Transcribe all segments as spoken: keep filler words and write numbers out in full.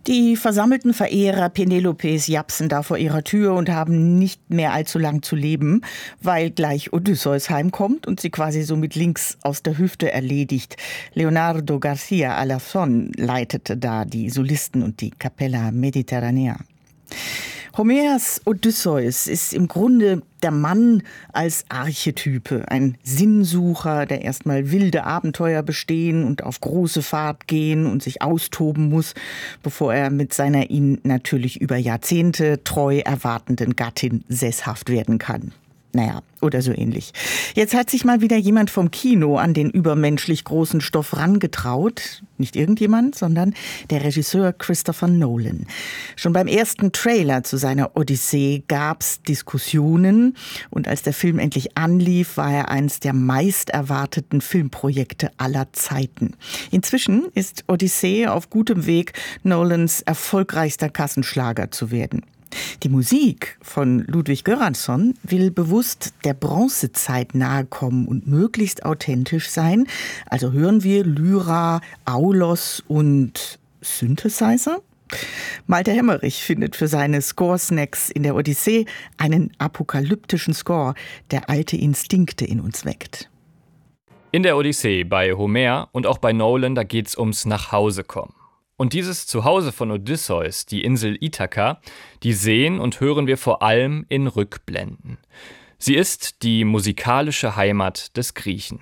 Die versammelten Verehrer Penelopes japsen da vor ihrer Tür und haben nicht mehr allzu lang zu leben, weil gleich Odysseus heimkommt und sie quasi so mit links aus der Hüfte erledigt. Leonardo García Alarcón leitete da die Solisten und die Capella Mediterranea. Homers Odysseus ist im Grunde der Mann als Archetype, ein Sinnsucher, der erstmal wilde Abenteuer bestehen und auf große Fahrt gehen und sich austoben muss, bevor er mit seiner ihn natürlich über Jahrzehnte treu erwartenden Gattin sesshaft werden kann. Naja, oder so ähnlich. Jetzt hat sich mal wieder jemand vom Kino an den übermenschlich großen Stoff rangetraut. Nicht irgendjemand, sondern der Regisseur Christopher Nolan. Schon beim ersten Trailer zu seiner Odyssee gab's Diskussionen. Und als der Film endlich anlief, war er eines der meist erwarteten Filmprojekte aller Zeiten. Inzwischen ist Odyssee auf gutem Weg, Nolans erfolgreichster Kassenschlager zu werden. Die Musik von Ludwig Göransson will bewusst der Bronzezeit nahe kommen und möglichst authentisch sein. Also hören wir Lyra, Aulos und Synthesizer. Malte Hemmerich findet für seine Score-Snacks in der Odyssee einen apokalyptischen Score, der alte Instinkte in uns weckt. In der Odyssee bei Homer und auch bei Nolan, da geht's ums Nachhausekommen. Und dieses Zuhause von Odysseus, die Insel Ithaka, die sehen und hören wir vor allem in Rückblenden. Sie ist die musikalische Heimat des Griechen.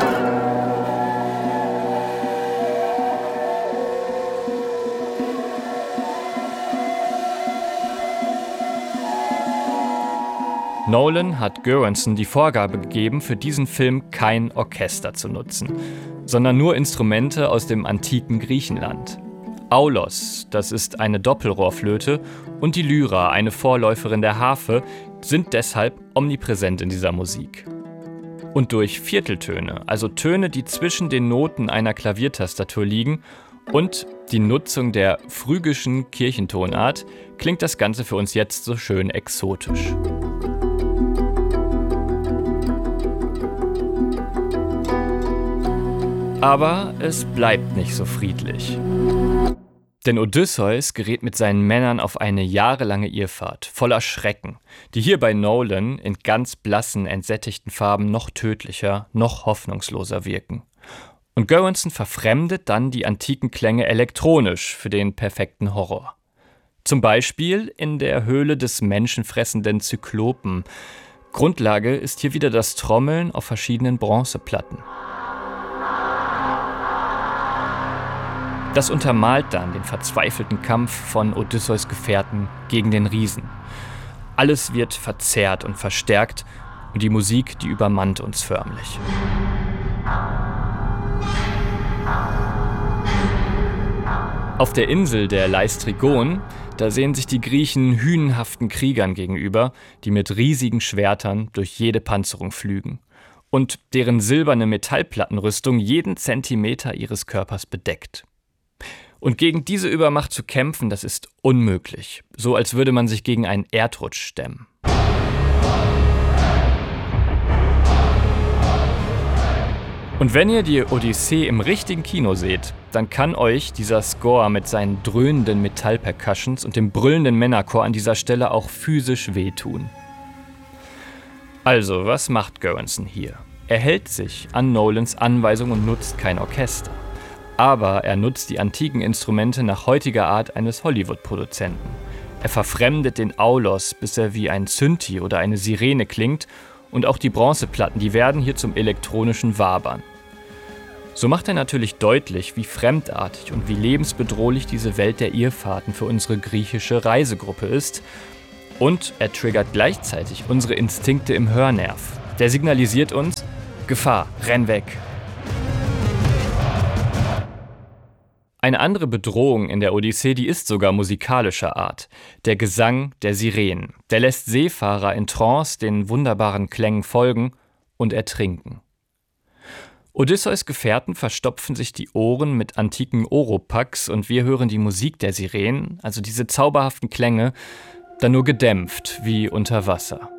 Nolan hat Göransson die Vorgabe gegeben, für diesen Film kein Orchester zu nutzen, sondern nur Instrumente aus dem antiken Griechenland. Aulos, das ist eine Doppelrohrflöte, und die Lyra, eine Vorläuferin der Harfe, sind deshalb omnipräsent in dieser Musik. Und durch Vierteltöne, also Töne, die zwischen den Noten einer Klaviertastatur liegen, und die Nutzung der phrygischen Kirchentonart, klingt das Ganze für uns jetzt so schön exotisch. Aber es bleibt nicht so friedlich. Denn Odysseus gerät mit seinen Männern auf eine jahrelange Irrfahrt, voller Schrecken, die hier bei Nolan in ganz blassen, entsättigten Farben noch tödlicher, noch hoffnungsloser wirken. Und Göransson verfremdet dann die antiken Klänge elektronisch für den perfekten Horror. Zum Beispiel in der Höhle des menschenfressenden Zyklopen. Grundlage ist hier wieder das Trommeln auf verschiedenen Bronzeplatten. Das untermalt dann den verzweifelten Kampf von Odysseus Gefährten gegen den Riesen. Alles wird verzerrt und verstärkt und die Musik, die übermannt uns förmlich. Auf der Insel der Laistrygon, da sehen sich die Griechen hünenhaften Kriegern gegenüber, die mit riesigen Schwertern durch jede Panzerung pflügen und deren silberne Metallplattenrüstung jeden Zentimeter ihres Körpers bedeckt. Und gegen diese Übermacht zu kämpfen, das ist unmöglich. So als würde man sich gegen einen Erdrutsch stemmen. Und wenn ihr die Odyssee im richtigen Kino seht, dann kann euch dieser Score mit seinen dröhnenden Metallpercussions und dem brüllenden Männerchor an dieser Stelle auch physisch wehtun. Also, was macht Göransson hier? Er hält sich an Nolans Anweisung und nutzt kein Orchester. Aber er nutzt die antiken Instrumente nach heutiger Art eines Hollywood-Produzenten. Er verfremdet den Aulos, bis er wie ein Synthi oder eine Sirene klingt, und auch die Bronzeplatten, die werden hier zum elektronischen Wabern. So macht er natürlich deutlich, wie fremdartig und wie lebensbedrohlich diese Welt der Irrfahrten für unsere griechische Reisegruppe ist. Und er triggert gleichzeitig unsere Instinkte im Hörnerv. Der signalisiert uns: Gefahr, renn weg. Eine andere Bedrohung in der Odyssee, die ist sogar musikalischer Art. Der Gesang der Sirenen. Der lässt Seefahrer in Trance den wunderbaren Klängen folgen und ertrinken. Odysseus Gefährten verstopfen sich die Ohren mit antiken Oropax und wir hören die Musik der Sirenen, also diese zauberhaften Klänge, dann nur gedämpft wie unter Wasser.